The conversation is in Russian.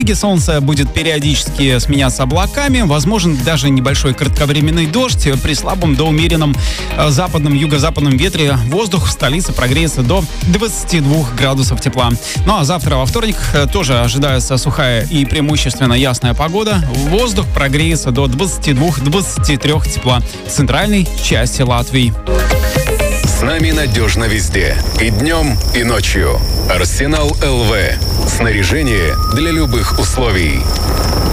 Солнце будет периодически сменяться облаками, возможен даже небольшой кратковременный дождь. При слабом до умеренном западном, юго-западном ветре воздух в столице прогреется до 22 градусов тепла. Ну а завтра, во вторник, тоже ожидается сухая и преимущественно ясная погода. Воздух прогреется до 22-23 тепла в центральной части Латвии. С нами надежно везде. И днем, и ночью. Арсенал ЛВ. Снаряжение для любых условий.